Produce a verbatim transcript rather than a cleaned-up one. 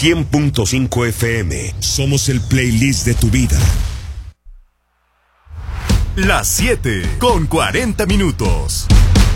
cien punto cinco F M. Somos el playlist de tu vida. Las siete con cuarenta minutos.